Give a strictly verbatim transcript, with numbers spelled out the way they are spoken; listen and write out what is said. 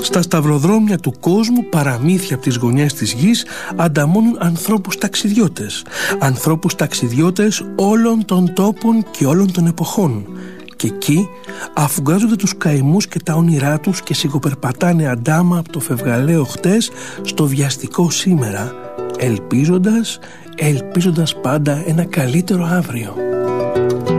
Στα σταυροδρόμια του κόσμου, παραμύθια από τις γωνιές της γης ανταμώνουν ανθρώπους ταξιδιώτες. Ανθρώπους ταξιδιώτες όλων των τόπων και όλων των εποχών. Και εκεί, αφού βγάζονται τους καημούς και τα όνειρά τους και σιγοπερπατάνε αντάμα από το φευγαλαίο χτες στο βιαστικό σήμερα, ελπίζοντας, ελπίζοντας πάντα ένα καλύτερο αύριο.